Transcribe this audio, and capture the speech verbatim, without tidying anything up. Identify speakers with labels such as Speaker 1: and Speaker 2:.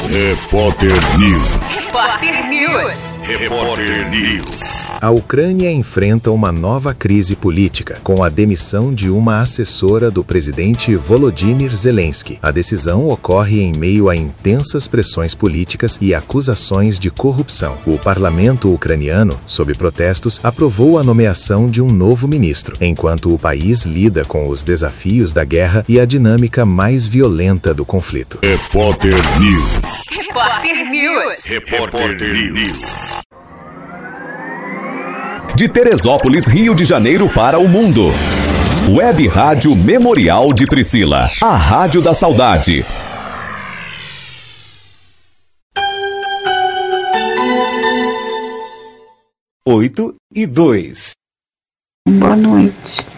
Speaker 1: Repórter News.
Speaker 2: Repórter News.
Speaker 1: Repórter News.
Speaker 3: A Ucrânia enfrenta uma nova crise política, com a demissão de uma assessora do presidente Volodymyr Zelensky. A decisão ocorre em meio a intensas pressões políticas e acusações de corrupção. O parlamento ucraniano, sob protestos, aprovou a nomeação de um novo ministro, enquanto o país lida com os desafios da guerra e a dinâmica mais violenta do conflito.
Speaker 1: Repórter News.
Speaker 2: Repórter News.
Speaker 1: Repórter News.
Speaker 4: De Teresópolis, Rio de Janeiro para o mundo. Web Rádio Memorial de Priscila. A Rádio da Saudade.
Speaker 5: Oito e dois.
Speaker 6: Boa noite.